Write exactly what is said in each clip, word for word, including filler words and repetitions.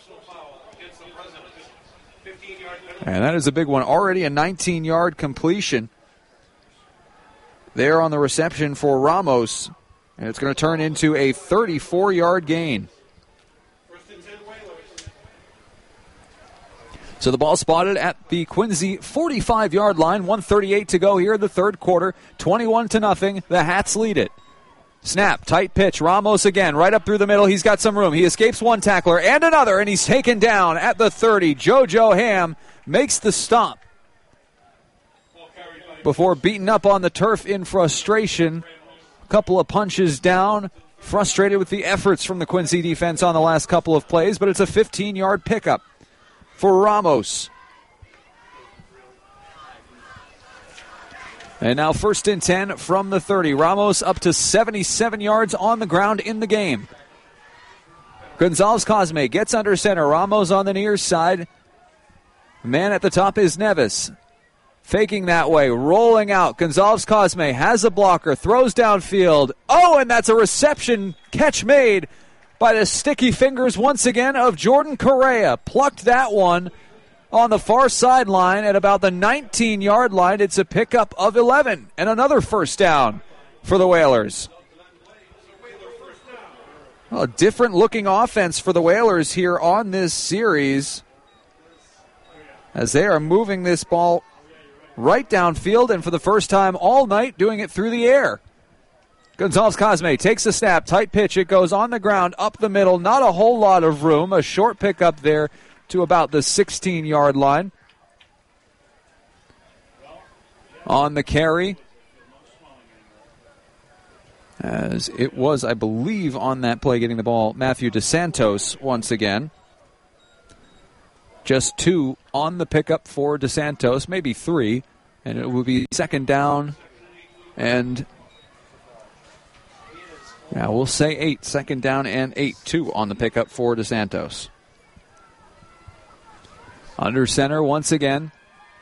And that is a big one. Already a nineteen-yard completion there on the reception for Ramos. And it's going to turn into a thirty-four-yard gain. So the ball spotted at the Quincy forty-five-yard line. one thirty-eight to go here in the third quarter. twenty-one to nothing. The Hats lead it. Snap, tight pitch. Ramos again, right up through the middle. He's got some room. He escapes one tackler and another, and he's taken down at the thirty. JoJo Ham makes the stop before beaten up on the turf in frustration. A couple of punches down, frustrated with the efforts from the Quincy defense on the last couple of plays, but it's a fifteen-yard pickup for Ramos. And now first and ten from the thirty. Ramos up to seventy-seven yards on the ground in the game. Gonzalez Cosme gets under center. Ramos on the near side. Man at the top is Nevis. Faking that way, rolling out. Gonzalez Cosme has a blocker, throws downfield. Oh, and that's a reception catch made by the sticky fingers once again of Jordan Correa. Plucked that one on the far sideline at about the nineteen-yard line. It's a pickup of eleven and another first down for the Whalers. Well, a different-looking offense for the Whalers here on this series as they are moving this ball right downfield and for the first time all night doing it through the air. Gonzalez Cosme takes a snap, tight pitch. It goes on the ground, up the middle. Not a whole lot of room. A short pickup there to about the sixteen-yard line. On the carry, as it was, I believe, on that play getting the ball, Matthew DeSantos once again. Just two on the pickup for DeSantos, maybe three, and it will be second down and, yeah, we'll say eight. Second down and eight, two on the pickup for DeSantos. Under center once again,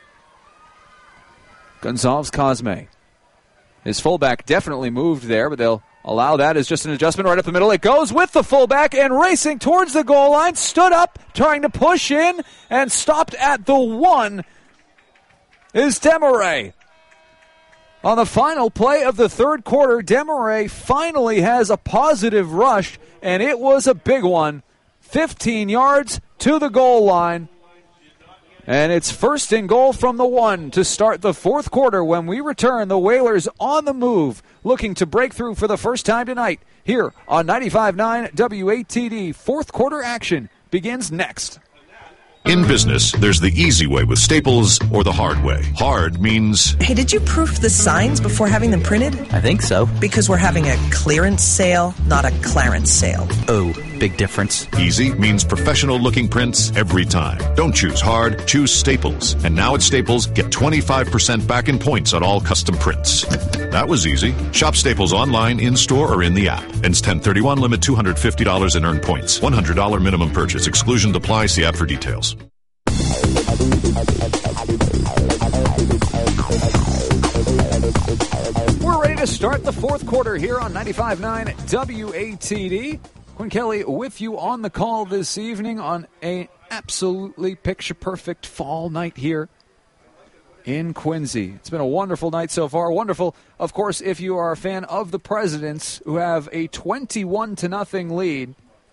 Gonzalez Cosme. His fullback definitely moved there, but they'll allow that as just an adjustment right up the middle. It goes with the fullback and racing towards the goal line. Stood up, trying to push in, and stopped at the one is Demaray. On the final play of the third quarter, Demaray finally has a positive rush, and it was a big one. fifteen yards to the goal line. And it's first and goal from the one to start the fourth quarter. When we return, the Whalers on the move, looking to break through for the first time tonight here on ninety-five point nine W A T D. Fourth quarter action begins next. In business, there's the easy way with Staples or the hard way. Hard means... Hey, did you proof the signs before having them printed? I think so. Because we're having a clearance sale, not a clarence sale. Oh, big difference. Easy means professional-looking prints every time. Don't choose hard, choose Staples. And now at Staples, get twenty-five percent back in points on all custom prints. That was easy. Shop Staples online, in-store, or in the app. Ends ten thirty-one, limit two hundred fifty dollars in earned points. one hundred dollars minimum purchase. Exclusion applies. See app for details. We're ready to start the fourth quarter here on ninety-five point nine W A T D. Quinn Kelly with you on the call this evening on an absolutely picture-perfect fall night here in Quincy. It's been a wonderful night so far. Wonderful, of course, if you are a fan of the Presidents, who have a twenty-one to nothing lead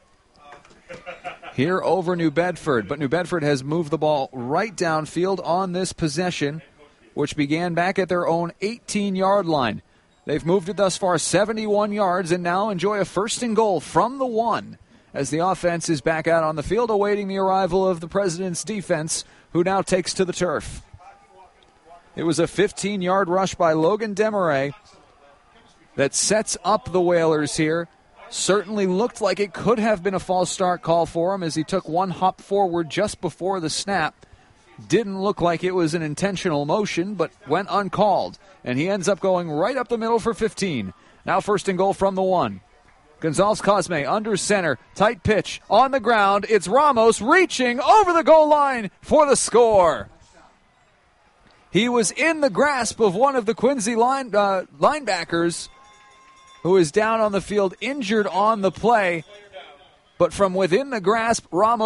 here over New Bedford. But New Bedford has moved the ball right downfield on this possession, which began back at their own eighteen-yard line. They've moved it thus far seventy-one yards and now enjoy a first and goal from the one as the offense is back out on the field awaiting the arrival of the President's defense, who now takes to the turf. It was a fifteen-yard rush by Logan Demaray that sets up the Whalers here. Certainly looked like it could have been a false start call for him as he took one hop forward just before the snap. Didn't look like it was an intentional motion, but went uncalled. And he ends up going right up the middle for fifteen. Now first and goal from the one. Gonzalez Cosme under center. Tight pitch on the ground. It's Ramos reaching over the goal line for the score. He was in the grasp of one of the Quincy line, uh, linebackers, who is down on the field, injured on the play. But from within the grasp, Ramos